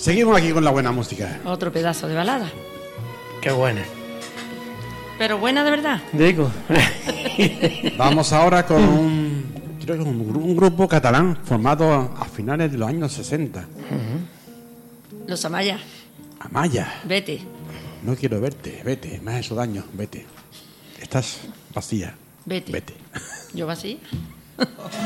Seguimos aquí con la buena música. Otro pedazo de balada. Qué buena. Pero buena de verdad. Digo. Vamos ahora con creo que un grupo catalán formado a finales de los años 60. Los Amaya. Amaya. Vete. No quiero verte, vete, me has hecho daño, vete. Estás vacía. Vete. Vete. Yo vacía.